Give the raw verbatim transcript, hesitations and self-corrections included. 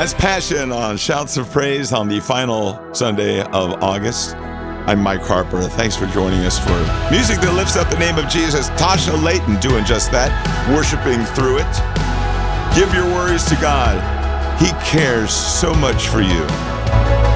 That's Passion on Shouts of Praise on the final Sunday of August. I'm Mike Harper. Thanks for joining us for music that lifts up the name of Jesus. Tasha Layton doing just that, worshiping through it. Give your worries to God. He cares so much for you.